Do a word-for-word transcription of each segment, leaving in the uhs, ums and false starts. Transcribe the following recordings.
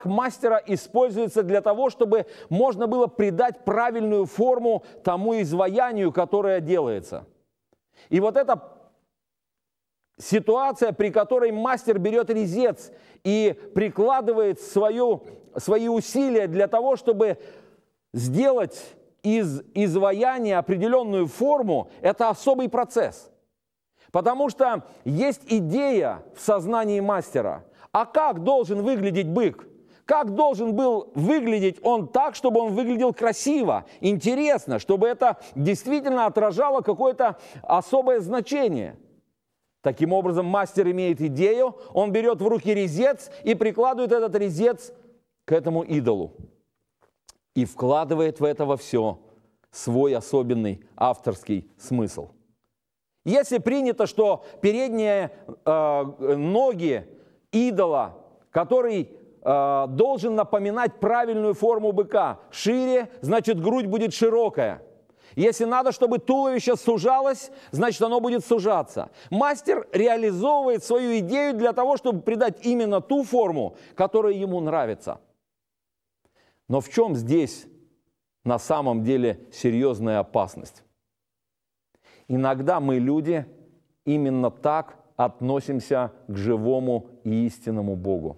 мастера используется для того, чтобы можно было придать правильную форму тому изваянию, которое делается. И вот эта ситуация, при которой мастер берет резец и прикладывает свою, свои усилия для того, чтобы сделать из изваяния определенную форму, это особый процесс. Потому что есть идея в сознании мастера. А как должен выглядеть бык? Как должен был выглядеть он так, чтобы он выглядел красиво, интересно, чтобы это действительно отражало какое-то особое значение? Таким образом, мастер имеет идею, он берет в руки резец и прикладывает этот резец к этому идолу. И вкладывает в это во все свой особенный авторский смысл. Если принято, что передние э, ноги идола, который э, должен напоминать правильную форму быка, шире, значит грудь будет широкая. Если надо, чтобы туловище сужалось, значит оно будет сужаться. Мастер реализовывает свою идею для того, чтобы придать именно ту форму, которая ему нравится. Но в чем здесь на самом деле серьезная опасность? Иногда мы, люди, именно так относимся к живому и истинному Богу.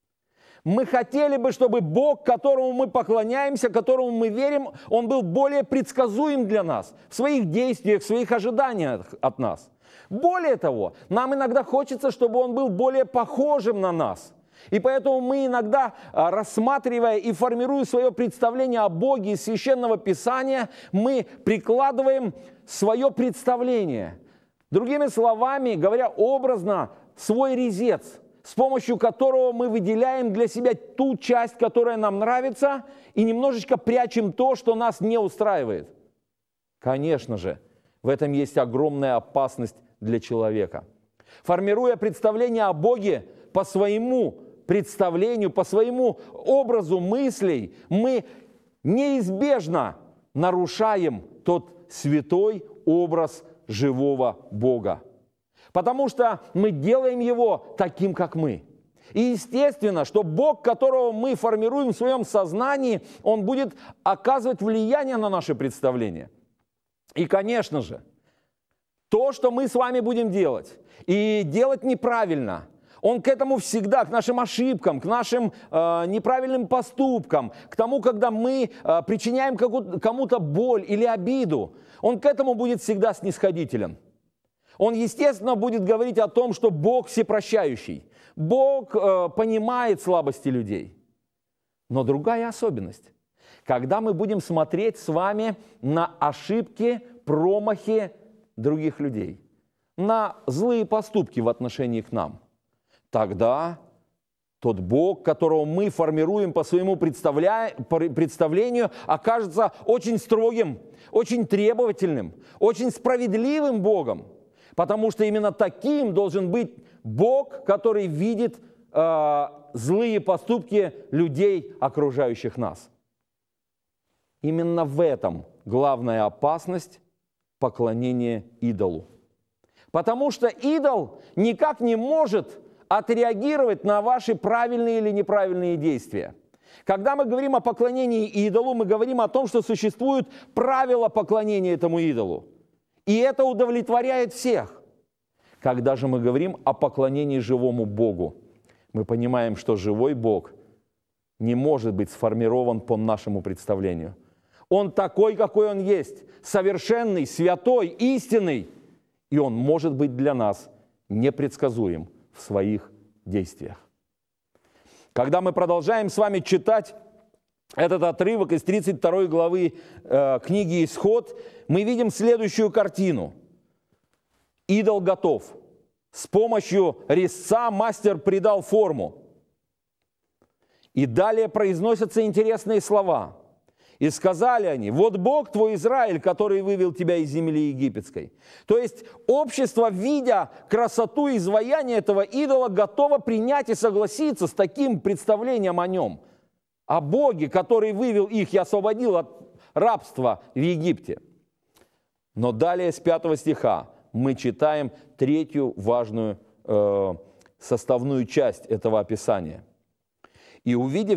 Мы хотели бы, чтобы Бог, которому мы поклоняемся, которому мы верим, Он был более предсказуем для нас в своих действиях, в своих ожиданиях от нас. Более того, нам иногда хочется, чтобы Он был более похожим на нас. И поэтому мы иногда, рассматривая и формируя свое представление о Боге из Священного Писания, мы прикладываем свое представление. Другими словами, говоря образно, свой резец, с помощью которого мы выделяем для себя ту часть, которая нам нравится, и немножечко прячем то, что нас не устраивает. Конечно же, в этом есть огромная опасность для человека. Формируя представление о Боге по своему представлению, по своему образу мыслей, мы неизбежно нарушаем тот святой образ живого Бога. Потому что мы делаем его таким, как мы. И естественно, что Бог, которого мы формируем в своем сознании, Он будет оказывать влияние на наши представления. И, конечно же, то, что мы с вами будем делать, и делать неправильно, Он к этому всегда, к нашим ошибкам, к нашим э, неправильным поступкам, к тому, когда мы э, причиняем кому-то боль или обиду, Он к этому будет всегда снисходителен. Он, естественно, будет говорить о том, что Бог всепрощающий. Бог э, понимает слабости людей. Но другая особенность. Когда мы будем смотреть с вами на ошибки, промахи других людей, на злые поступки в отношении к нам, тогда тот Бог, которого мы формируем по своему представля... представлению, окажется очень строгим, очень требовательным, очень справедливым Богом. Потому что именно таким должен быть Бог, который видит э, злые поступки людей, окружающих нас. Именно в этом главная опасность поклонения идолу. Потому что идол никак не может отреагировать на ваши правильные или неправильные действия. Когда мы говорим о поклонении идолу, мы говорим о том, что существуют правила поклонения этому идолу. И это удовлетворяет всех. Когда же мы говорим о поклонении живому Богу, мы понимаем, что живой Бог не может быть сформирован по нашему представлению. Он такой, какой Он есть, совершенный, святой, истинный. И Он может быть для нас непредсказуем в своих действиях. Когда мы продолжаем с вами читать этот отрывок из тридцать второй главы э, книги «Исход», мы видим следующую картину. Идол готов. С помощью резца мастер придал форму. И далее произносятся интересные слова. «И сказали они, вот Бог твой Израиль, который вывел тебя из земли египетской». То есть общество, видя красоту изваяния этого идола, готово принять и согласиться с таким представлением о нем. О Боге, который вывел их и освободил от рабства в Египте. Но далее с пятого стиха мы читаем третью важную э, составную часть этого описания. И увидев